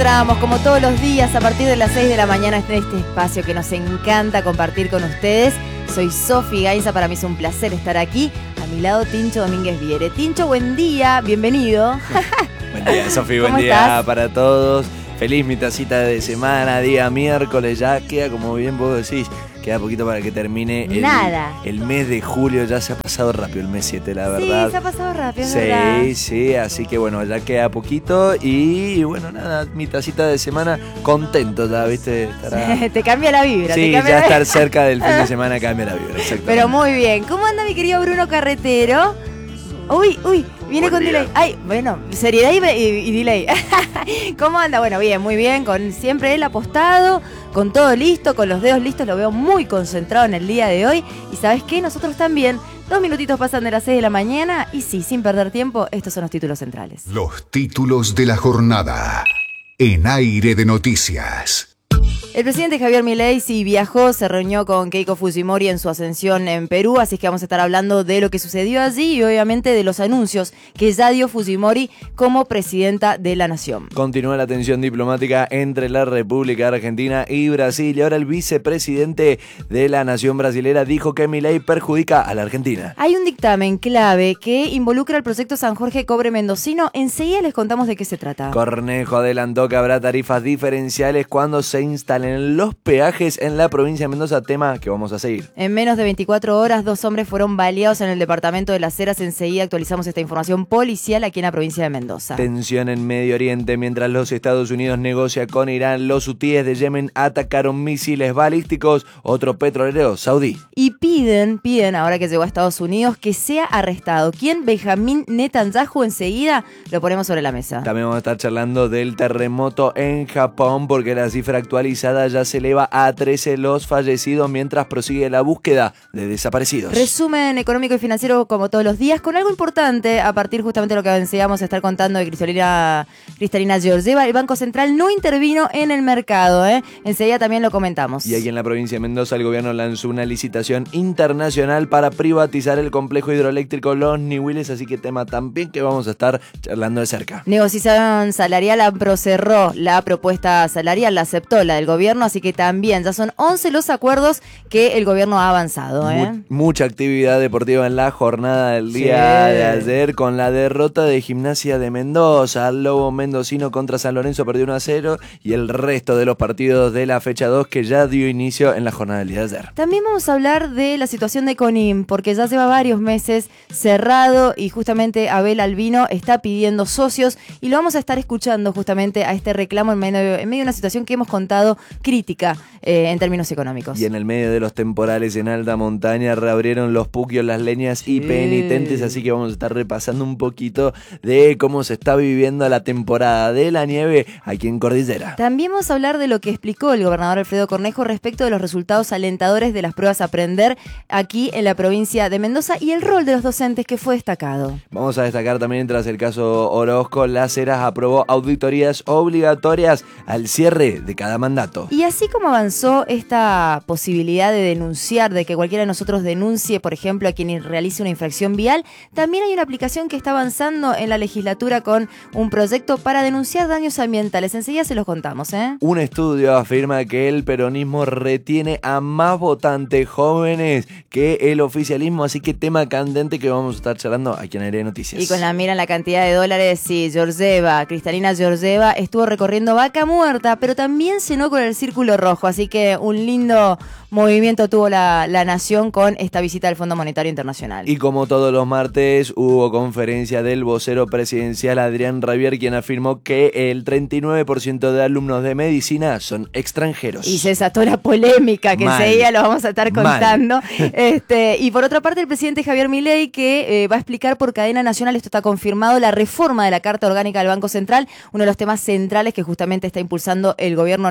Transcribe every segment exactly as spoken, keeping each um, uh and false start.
Entramos como todos los días a partir de las seis de la mañana en este espacio que nos encanta compartir con ustedes. Soy Sofi Gainza, para mí es un placer estar aquí. A mi lado Tincho Domínguez Viere. Tincho, buen día, bienvenido. Buen día, Sofi, buen ¿Cómo día estás? para todos. Feliz mitacita de semana, día miércoles, ya queda, como bien vos decís, queda poquito para que termine el, Nada. el mes de julio. Ya se ha pasado rápido el mes siete, la verdad. Sí, se ha pasado rápido, es verdad. Sí, sí, así que bueno, ya queda poquito y bueno, nada, mitacita de semana, contento ya, ¿viste? Estará... Te cambia la vibra. Sí, te cambia ya la... estar cerca del fin de semana cambia la vibra, exactamente. Pero muy bien. ¿Cómo anda mi querido Bruno Carretero? Uy, uy, viene Buen con día. delay. Ay, bueno, seriedad y, y, y delay. ¿Cómo anda? Bueno, bien, muy bien. Con siempre él apostado, con todo listo, con los dedos listos. Lo veo muy concentrado en el día de hoy. Y ¿sabes qué? Nosotros también. Dos minutitos pasan de las seis de la mañana. Y sí, sin perder tiempo, estos son los títulos centrales. Los títulos de la jornada en Aire de Noticias. El presidente Javier Milei sí viajó, se reunió con Keiko Fujimori en su ascensión en Perú, así que vamos a estar hablando de lo que sucedió allí y obviamente de los anuncios que ya dio Fujimori como presidenta de la nación. Continúa la tensión diplomática entre la República Argentina y Brasil. Y ahora el vicepresidente de la nación brasilera dijo que Milei perjudica a la Argentina. Hay un dictamen clave que involucra el proyecto San Jorge Cobre Mendocino. Enseguida les contamos de qué se trata. Cornejo adelantó que habrá tarifas diferenciales cuando se instalen los peajes en la provincia de Mendoza, tema que vamos a seguir. En menos de veinticuatro horas, dos hombres fueron baleados en el departamento de Las Heras. Enseguida actualizamos esta información policial aquí en la provincia de Mendoza. Tensión en Medio Oriente. Mientras los Estados Unidos negocia con Irán, los hutíes de Yemen atacaron misiles balísticos, otro petrolero saudí. Y piden, piden, ahora que llegó a Estados Unidos, que sea arrestado. ¿Quién? Benjamín Netanyahu. Enseguida lo ponemos sobre la mesa. También vamos a estar charlando del terremoto en Japón, porque la cifra actualizada ya se eleva a trece los fallecidos mientras prosigue la búsqueda de desaparecidos. Resumen económico y financiero como todos los días, con algo importante a partir justamente de lo que enseñamos a estar contando de Cristalina, Cristalina Georgieva. El Banco Central no intervino en el mercado, ¿eh? Enseguida también lo comentamos. Y aquí en la provincia de Mendoza el gobierno lanzó una licitación internacional para privatizar el complejo hidroeléctrico Los Nihuiles, así que tema también que vamos a estar charlando de cerca. Negociación salarial, AMPRO cerró la propuesta salarial, la aceptó la del gobierno, así que también ya son once los acuerdos que el gobierno ha avanzado, ¿eh? Mu- mucha actividad deportiva en la jornada del día Sí. de ayer, con la derrota de Gimnasia de Mendoza. El Lobo mendocino contra San Lorenzo perdió uno a cero, y el resto de los partidos de la fecha dos que ya dio inicio en la jornada del día de ayer. También vamos a hablar de la situación de CONIM, porque ya lleva varios meses cerrado y justamente Abel Albino está pidiendo socios y lo vamos a estar escuchando justamente a este reclamo en medio, en medio de una situación que hemos contado crítica eh, en términos económicos. Y en el medio de los temporales en alta montaña reabrieron los puquios, las leñas y penitentes, así que vamos a estar repasando un poquito de cómo se está viviendo la temporada de la nieve aquí en Cordillera. También vamos a hablar de lo que explicó el gobernador Alfredo Cornejo respecto de los resultados alentadores de las pruebas a aprender aquí en la provincia de Mendoza y el rol de los docentes que fue destacado. Vamos a destacar también, tras el caso Orozco, Las Heras aprobó auditorías obligatorias al cierre de cada mandato. Y así como avanzó esta posibilidad de denunciar, de que cualquiera de nosotros denuncie, por ejemplo, a quien realice una infracción vial, también hay una aplicación que está avanzando en la legislatura con un proyecto para denunciar daños ambientales. Enseguida se los contamos, ¿eh? Un estudio afirma que el peronismo retiene a más votantes jóvenes que el oficialismo, así que tema candente que vamos a estar charlando aquí en Aire de Noticias. Y con la mira en la cantidad de dólares, sí, Georgieva, Cristalina Georgieva estuvo recorriendo Vaca Muerta, pero también cenó con el Círculo Rojo, así que un lindo movimiento tuvo la, la nación con esta visita al Fondo Monetario Internacional. Y como todos los martes, hubo conferencia del vocero presidencial Adrián Rabier, quien afirmó que el treinta y nueve por ciento de alumnos de medicina son extranjeros. Y se desató la polémica, que Mal. enseguida lo vamos a estar contando. Mal. Este, y por otra parte, el presidente Javier Milei, que eh, va a explicar por cadena nacional, esto está confirmado, la reforma de la Carta Orgánica del Banco Central, uno de los temas centrales que justamente está impulsando el gobierno nacional.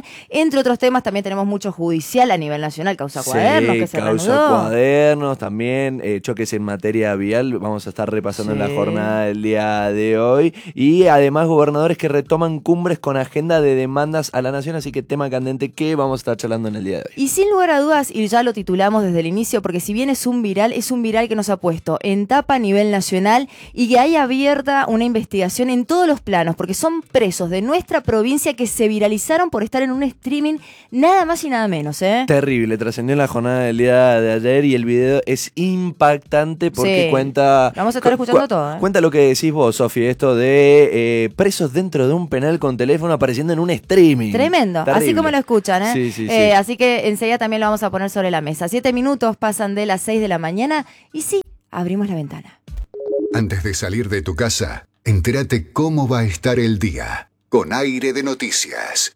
nacional. Entre otros temas, también tenemos mucho judicial a nivel nacional, causa Sí, cuadernos, que se causa reanudó. cuadernos, también eh, choques en materia vial, vamos a estar repasando Sí. en la jornada del día de hoy. Y además gobernadores que retoman cumbres con agenda de demandas a la nación, así que tema candente que vamos a estar charlando en el día de hoy. Y sin lugar a dudas, y ya lo titulamos desde el inicio, porque si bien es un viral, es un viral que nos ha puesto en tapa a nivel nacional y que hay abierta una investigación en todos los planos, porque son presos de nuestra provincia que se viralizaron por estar en un streaming nada más y nada menos, ¿eh? Terrible, trascendió en la jornada del día de ayer y el video es impactante porque Sí. cuenta... Vamos a estar cu- escuchando cu- todo, ¿eh? Cuenta lo que decís vos, Sofi, esto de eh, presos dentro de un penal con teléfono apareciendo en un streaming. Tremendo, Terrible. así como lo escuchan, ¿eh? Sí, sí, sí. Eh, así que enseguida también lo vamos a poner sobre la mesa. Siete minutos pasan de las seis de la mañana y sí, abrimos la ventana. Antes de salir de tu casa, entérate cómo va a estar el día con Aire de Noticias.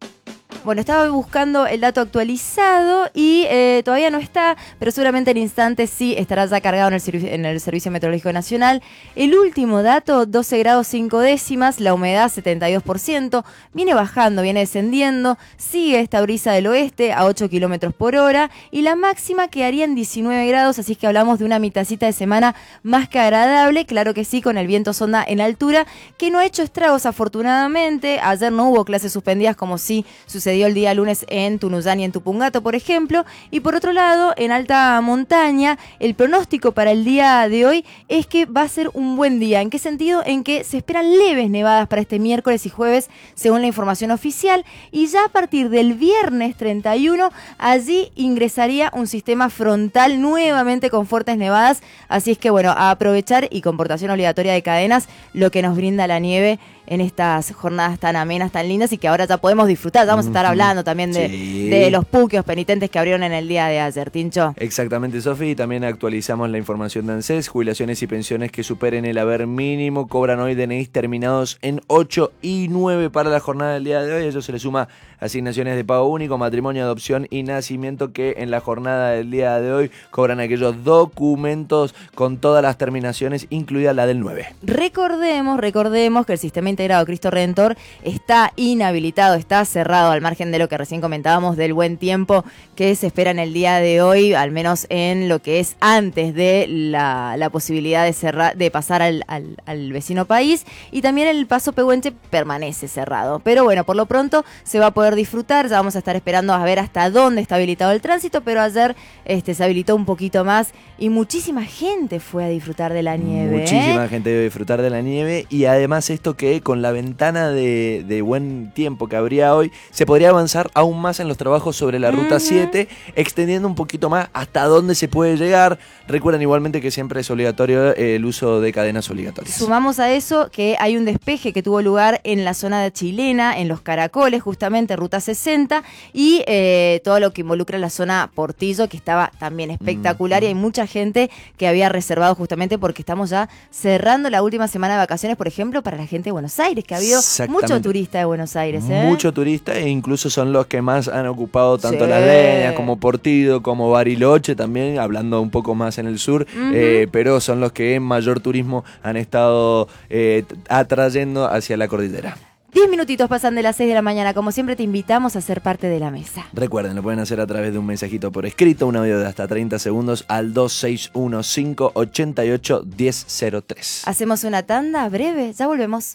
Bueno, estaba buscando el dato actualizado y eh, todavía no está, pero seguramente en instantes sí estará ya cargado en el, servi- en el Servicio Meteorológico Nacional. El último dato, doce grados cinco décimas, la humedad setenta y dos por ciento, viene bajando, viene descendiendo, sigue esta brisa del oeste a ocho kilómetros por hora y la máxima quedaría en diecinueve grados, así que hablamos de una mitacita de semana más que agradable, claro que sí, con el viento sonda en altura, que no ha hecho estragos afortunadamente. Ayer no hubo clases suspendidas como sí sucedió el día lunes en Tunuyán y en Tupungato, por ejemplo. Y por otro lado, en alta montaña, el pronóstico para el día de hoy es que va a ser un buen día. ¿En qué sentido? En que se esperan leves nevadas para este miércoles y jueves, según la información oficial, y ya a partir del viernes treinta y uno, allí ingresaría un sistema frontal nuevamente con fuertes nevadas, así es que bueno, a aprovechar y con portación obligatoria de cadenas, lo que nos brinda la nieve en estas jornadas tan amenas, tan lindas y que ahora ya podemos disfrutar. Ya vamos a estar hablando también de, Sí. de los puquios penitentes que abrieron en el día de ayer, Tincho. Exactamente, Sofi, y también actualizamos la información de ANSES. Jubilaciones y pensiones que superen el haber mínimo cobran hoy D N Is terminados en ocho y nueve para la jornada del día de hoy. A ello se le suma asignaciones de pago único, matrimonio, adopción y nacimiento, que en la jornada del día de hoy cobran aquellos documentos con todas las terminaciones, incluida la del nueve. Recordemos, recordemos que el sistema integrado Cristo Redentor está inhabilitado, está cerrado, al margen de lo que recién comentábamos del buen tiempo que se espera en el día de hoy, al menos en lo que es antes de la, la posibilidad de cerrar, de pasar al, al, al vecino país, y también el paso Pehuenche permanece cerrado. Pero bueno, por lo pronto se va a poder disfrutar, ya vamos a estar esperando a ver hasta dónde está habilitado el tránsito, pero ayer este, se habilitó un poquito más y muchísima gente fue a disfrutar de la nieve. Muchísima ¿eh? gente debe disfrutar de la nieve, y además esto que con la ventana de, de buen tiempo que habría hoy, se podría avanzar aún más en los trabajos sobre la Ruta Ujú. siete, extendiendo un poquito más hasta dónde se puede llegar. Recuerden igualmente que siempre es obligatorio eh, el uso de cadenas obligatorias. Sumamos a eso que hay un despeje que tuvo lugar en la zona de chilena, en Los Caracoles, justamente Ruta sesenta, y eh, todo lo que involucra la zona Portillo, que estaba también espectacular, Mm. y hay mucha gente que había reservado justamente porque estamos ya cerrando la última semana de vacaciones, por ejemplo, para la gente de Buenos Aires, que ha habido Exactamente. mucho turista de Buenos Aires. ¿eh? Mucho turista, e incluso son los que más han ocupado tanto Sí. Las Leñas como Portillo, como Bariloche también, hablando un poco más en el sur, Ujú. eh, pero son los que en mayor turismo han estado eh, atrayendo hacia la cordillera. Diez minutitos pasan de las seis de la mañana. Como siempre, te invitamos a ser parte de la mesa. Recuerden, lo pueden hacer a través de un mensajito por escrito, un audio de hasta treinta segundos al dos seis uno cinco ocho ocho uno cero cero tres. Hacemos una tanda breve, ya volvemos.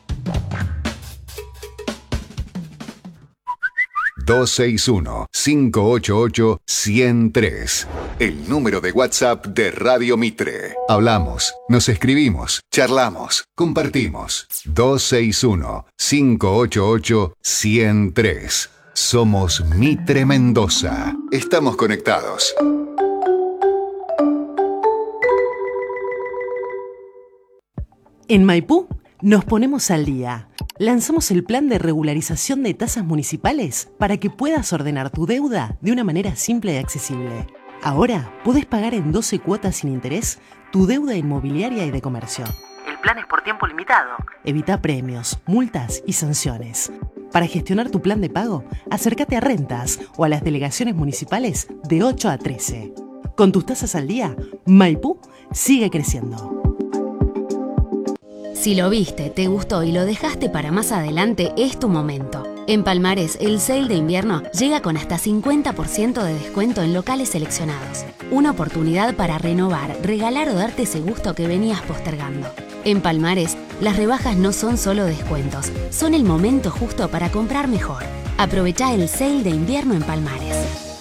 dos seis uno cinco ocho ocho uno cero tres. El número de WhatsApp de Radio Mitre. Hablamos, nos escribimos, charlamos, compartimos. dos seis uno cinco ocho ocho uno cero tres. Somos Mitre Mendoza. Estamos conectados. En Maipú nos ponemos al día. Lanzamos el plan de regularización de tasas municipales para que puedas ordenar tu deuda de una manera simple y accesible. Ahora podés pagar en doce cuotas sin interés tu deuda inmobiliaria y de comercio. El plan es por tiempo limitado. Evita premios, multas y sanciones. Para gestionar tu plan de pago, acércate a Rentas o a las delegaciones municipales de ocho a trece. Con tus tasas al día, Maipú sigue creciendo. Si lo viste, te gustó y lo dejaste para más adelante, es tu momento. En Palmares, el sale de invierno llega con hasta cincuenta por ciento de descuento en locales seleccionados. Una oportunidad para renovar, regalar o darte ese gusto que venías postergando. En Palmares, las rebajas no son solo descuentos, son el momento justo para comprar mejor. Aprovechá el sale de invierno en Palmares.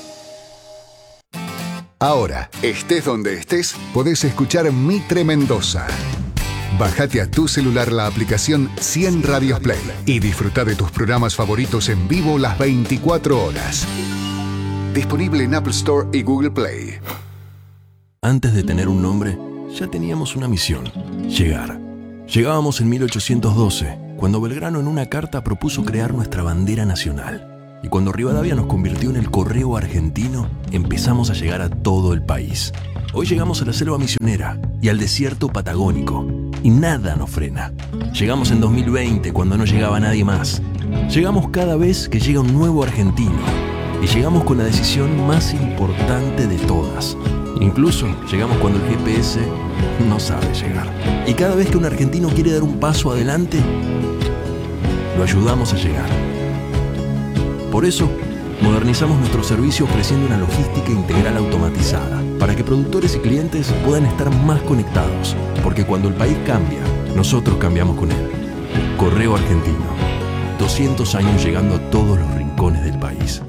Ahora, estés donde estés, podés escuchar Mitre Mendoza. Bájate a tu celular la aplicación cien Radios Play y disfruta de tus programas favoritos en vivo las veinticuatro horas. Disponible en Apple Store y Google Play. Antes de tener un nombre, ya teníamos una misión: llegar. Llegábamos en mil ochocientos doce, cuando Belgrano en una carta propuso crear nuestra bandera nacional. Y cuando Rivadavia nos convirtió en el correo argentino, empezamos a llegar a todo el país. Hoy llegamos a la selva misionera y al desierto patagónico. Y nada nos frena. Llegamos en dos mil veinte, cuando no llegaba nadie más. Llegamos cada vez que llega un nuevo argentino. Y llegamos con la decisión más importante de todas. Incluso llegamos cuando el G P S no sabe llegar. Y cada vez que un argentino quiere dar un paso adelante, lo ayudamos a llegar. Por eso, modernizamos nuestro servicio ofreciendo una logística integral automatizada, para que productores y clientes puedan estar más conectados, porque cuando el país cambia, nosotros cambiamos con él. Correo Argentino, doscientos años llegando a todos los rincones del país.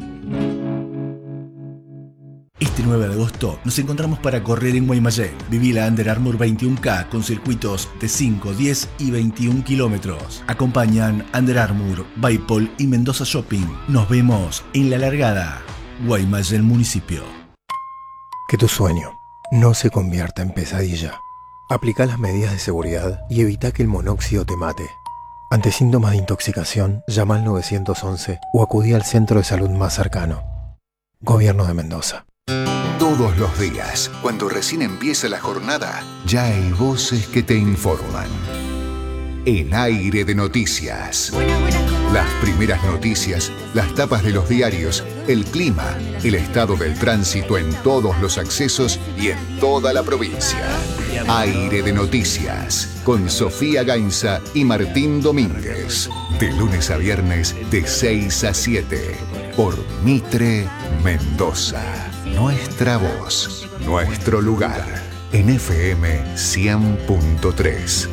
Este nueve de agosto nos encontramos para correr en Guaymallén. Viví la Under Armour veintiuno K con circuitos de cinco, diez y veintiún kilómetros. Acompañan Under Armour, Baipol y Mendoza Shopping. Nos vemos en la largada. Guaymallén Municipio. Que tu sueño no se convierta en pesadilla. Aplica las medidas de seguridad y evita que el monóxido te mate. Ante síntomas de intoxicación, llama al nueve once o acudí al centro de salud más cercano. Gobierno de Mendoza. Todos los días, cuando recién empieza la jornada, ya hay voces que te informan. El aire de noticias. Las primeras noticias, las tapas de los diarios, el clima, el estado del tránsito en todos los accesos y en toda la provincia. Aire de noticias, con Sofía Gainza y Martín Domínguez. De lunes a viernes, de seis a siete, por Mitre Mendoza. Nuestra voz, nuestro lugar, en F M cien punto tres.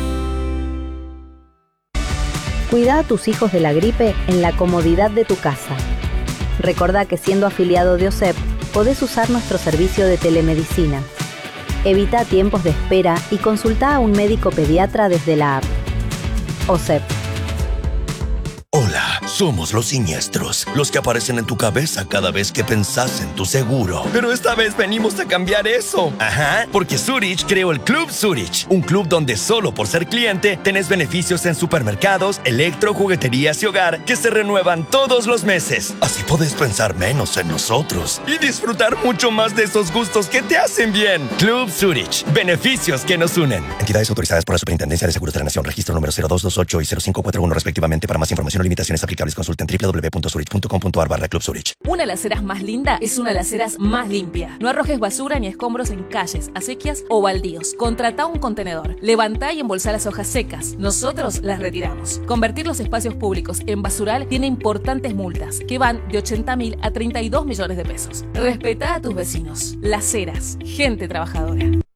Cuida a tus hijos de la gripe en la comodidad de tu casa. Recordá que siendo afiliado de O S E P, podés usar nuestro servicio de telemedicina. Evita tiempos de espera y consulta a un médico pediatra desde la app. O S E P. Hola, somos los siniestros, los que aparecen en tu cabeza cada vez que pensás en tu seguro. Pero esta vez venimos a cambiar eso. Ajá, porque Zurich creó el Club Zurich, un club donde solo por ser cliente tenés beneficios en supermercados, electro, jugueterías y hogar que se renuevan todos los meses. Así podés pensar menos en nosotros y disfrutar mucho más de esos gustos que te hacen bien. Club Zurich, beneficios que nos unen. Entidades autorizadas por la Superintendencia de Seguros de la Nación, registro número cero dos dos ocho y cero cinco cuatro uno respectivamente. Para más información o limitaciones aplicables, consulten doble u doble u doble u punto zurich punto com punto a r barra Club Zurich. Una Laceras más linda es una Laceras más limpia. No arrojes basura ni escombros en calles, acequias o baldíos. Contratá un contenedor. Levantá y embolsá las hojas secas. Nosotros las retiramos. Convertir los espacios públicos en basural tiene importantes multas que van de ochenta mil a treinta y dos millones de pesos. Respetá a tus vecinos. Laceras, gente trabajadora.